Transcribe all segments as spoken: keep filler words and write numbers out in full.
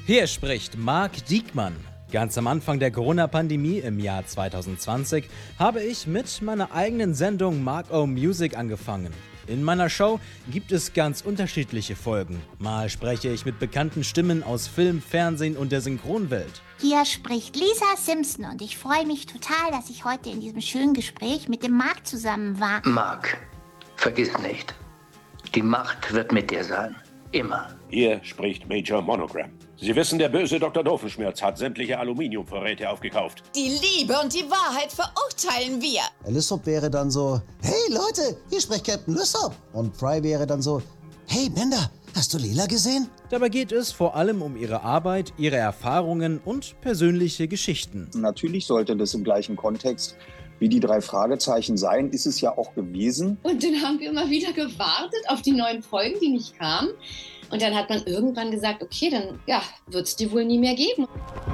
Hier spricht Marc Diekmann. Ganz am Anfang der Corona-Pandemie im Jahr zwanzig zwanzig habe ich mit meiner eigenen Sendung Marc O Music angefangen. In meiner Show gibt es ganz unterschiedliche Folgen. Mal spreche ich mit bekannten Stimmen aus Film, Fernsehen und der Synchronwelt. Hier spricht Lisa Simpson und ich freue mich total, dass ich heute in diesem schönen Gespräch mit dem Marc zusammen war. Marc, vergiss nicht, die Macht wird mit dir sein. Immer. Hier spricht Major Monogram. Sie wissen, der böse Doktor Doofenschmerz hat sämtliche Aluminiumvorräte aufgekauft. Die Liebe und die Wahrheit verurteilen wir. Lysop wäre dann so, hey Leute, hier spricht Captain Lysop. Und Fry wäre dann so, hey Bender, hast du Lila gesehen? Dabei geht es vor allem um ihre Arbeit, ihre Erfahrungen und persönliche Geschichten. Natürlich sollte das im gleichen Kontext wie die drei Fragezeichen sein, ist es ja auch gewesen. Und dann haben wir immer wieder gewartet auf die neuen Folgen, die nicht kamen. Und dann hat man irgendwann gesagt, okay, dann ja, wird es die wohl nie mehr geben.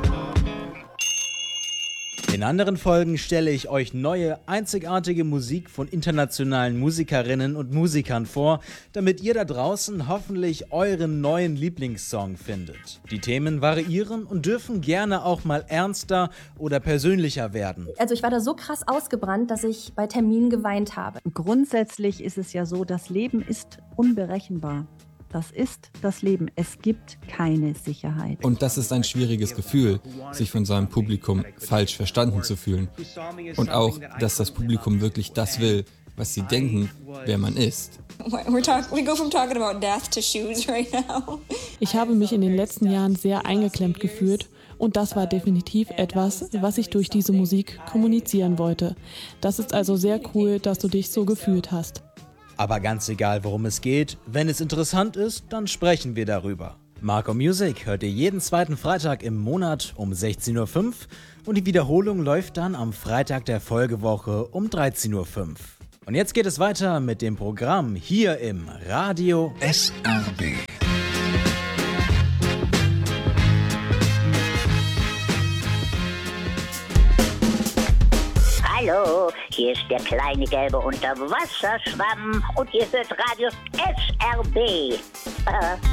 In anderen Folgen stelle ich euch neue, einzigartige Musik von internationalen Musikerinnen und Musikern vor, damit ihr da draußen hoffentlich euren neuen Lieblingssong findet. Die Themen variieren und dürfen gerne auch mal ernster oder persönlicher werden. Also ich war da so krass ausgebrannt, dass ich bei Terminen geweint habe. Grundsätzlich ist es ja so, das Leben ist unberechenbar. Das ist das Leben. Es gibt keine Sicherheit. Und das ist ein schwieriges Gefühl, sich von seinem Publikum falsch verstanden zu fühlen. Und auch, dass das Publikum wirklich das will, was sie denken, wer man ist. Ich habe mich in den letzten Jahren sehr eingeklemmt gefühlt. Und das war definitiv etwas, was ich durch diese Musik kommunizieren wollte. Das ist also sehr cool, dass du dich so gefühlt hast. Aber ganz egal, worum es geht, wenn es interessant ist, dann sprechen wir darüber. Marc O Music hört ihr jeden zweiten Freitag im Monat um sechzehn Uhr fünf und die Wiederholung läuft dann am Freitag der Folgewoche um dreizehn Uhr fünf. Und jetzt geht es weiter mit dem Programm hier im Radio S R B. Hallo, hier ist der kleine gelbe Unterwasserschwamm und ihr hört Radios S R B.